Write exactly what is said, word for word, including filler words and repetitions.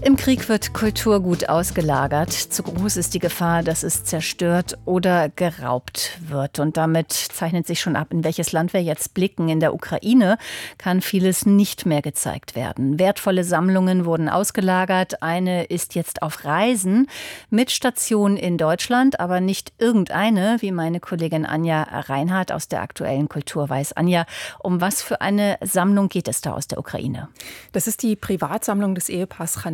Im Krieg wird Kulturgut ausgelagert. Zu groß ist die Gefahr, dass es zerstört oder geraubt wird. Und damit zeichnet sich schon ab, in welches Land wir jetzt blicken. In der Ukraine kann vieles nicht mehr gezeigt werden. Wertvolle Sammlungen wurden ausgelagert. Eine ist jetzt auf Reisen mit Station in Deutschland, aber nicht irgendeine, wie meine Kollegin Anja Reinhardt aus der aktuellen Kultur weiß. Anja, um was für eine Sammlung geht es da aus der Ukraine? Das ist die Privatsammlung des Ehepaars